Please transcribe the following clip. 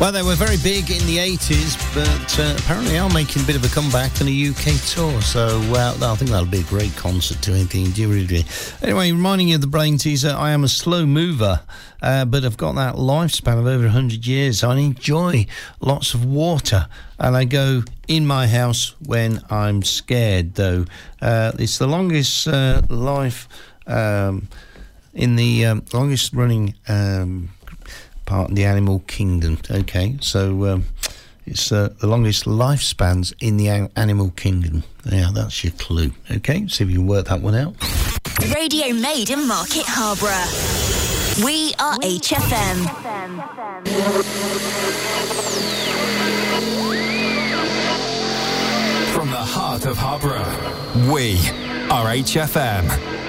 Well, they were very big in the 80s, but apparently are making a bit of a comeback on a UK tour. So I think that'll be a great concert to anything. Do you really? Anyway, reminding you of the Brain Teaser, I am a slow mover, but I've got that lifespan of over 100 years. I enjoy lots of water, and I go in my house when I'm scared, though. It's the longest life in the longest running part of the animal kingdom. Okay, so it's the longest lifespans in the animal kingdom. Yeah, that's your clue. Okay, see if you can work that one out. Radio made in Market Harborough. We are HFM. From the heart of Harborough, we are HFM.